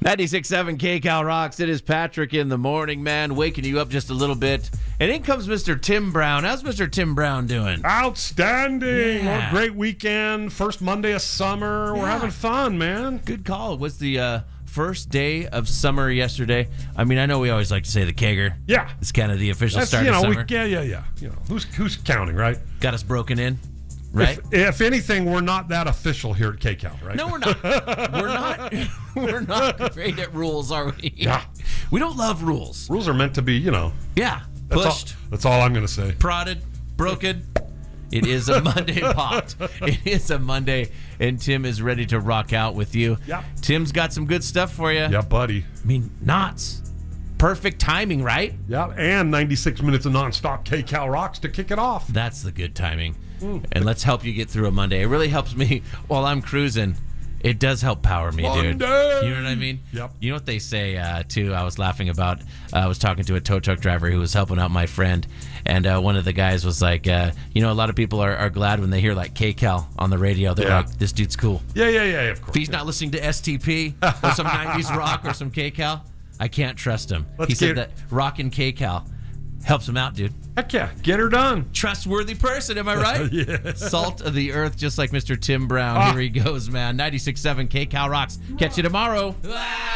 96.7 KCal rocks. It is Patrick in the morning, man, waking you up just a little bit. And in comes Mr. Tim Brown. How's Mr. Tim Brown doing? Outstanding. Yeah. What a great weekend. First Monday of summer. We're having fun, man. Good call. It was the first day of summer yesterday. I mean, I know we always like to say the kegger. Yeah. It's kind of the official That's, start of summer. Yeah. Who's counting, right? Got us broken in, right? If anything, we're not that official here at KCal, right? No, we're not. We're not great at rules, are we? Yeah. We don't love rules. Rules are meant to be, Yeah. Pushed, that's all I'm going to say. prodded, broken. It is a Monday pot. It is a Monday, and Tim is ready to rock out with you. Yep. Tim's got some good stuff for you. Yeah, buddy. I mean, knots. Perfect timing, right? Yeah, and 96 minutes of nonstop KCal rocks to kick it off. That's the good timing. And let's help you get through a Monday. It really helps me while I'm cruising. It does help power me, dude. Monday! You know what I mean? Yep. You know what they say, too? I was laughing about, I was talking to a tow truck driver who was helping out my friend, and one of the guys was like, a lot of people are glad when they hear, like, KCal on the radio. They're Yeah. like, this dude's cool. Yeah, of course. If he's not listening to STP or some 90s rock or some KCal, I can't trust him. He said that rockin' KCal helps him out, dude. Heck yeah, get her done. Trustworthy person, am I right? Yeah. Salt of the earth, just like Mr. Tim Brown. Here he goes, man. 96.7 KCal rocks. Catch you tomorrow.